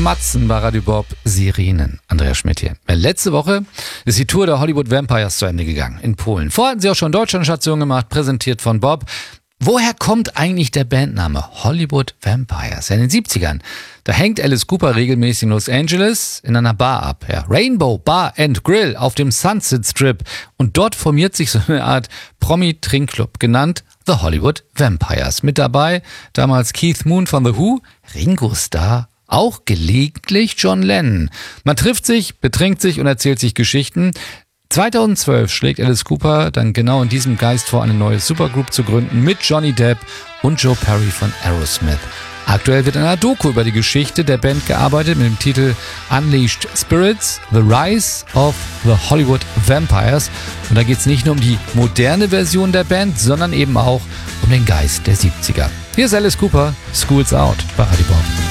Matzen bei Radio Bob Sirenen. Andreas Schmidt hier. Letzte Woche ist die Tour der Hollywood Vampires zu Ende gegangen in Polen. Vorher hatten sie auch schon Deutschlandstationen gemacht, präsentiert von Bob. Woher kommt eigentlich der Bandname Hollywood Vampires? Ja, in den 70ern, da hängt Alice Cooper regelmäßig in Los Angeles in einer Bar ab. Ja, Rainbow Bar and Grill auf dem Sunset Strip. Und dort formiert sich so eine Art Promi-Trinkclub, genannt The Hollywood Vampires. Mit dabei damals Keith Moon von The Who, Ringo Starr, auch gelegentlich John Lennon. Man trifft sich, betrinkt sich und erzählt sich Geschichten. 2012 schlägt Alice Cooper dann genau in diesem Geist vor, eine neue Supergroup zu gründen mit Johnny Depp und Joe Perry von Aerosmith. Aktuell wird in einer Doku über die Geschichte der Band gearbeitet mit dem Titel Unleashed Spirits, The Rise of the Hollywood Vampires. Und da geht es nicht nur um die moderne Version der Band, sondern eben auch um den Geist der 70er. Hier ist Alice Cooper, School's Out bei Radio Bob.